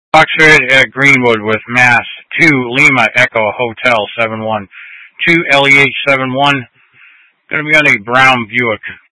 Oxford at Greenwood with Mass 2 Lima Echo Hotel 71 2 LEH 71. Going to be on a brown Buick.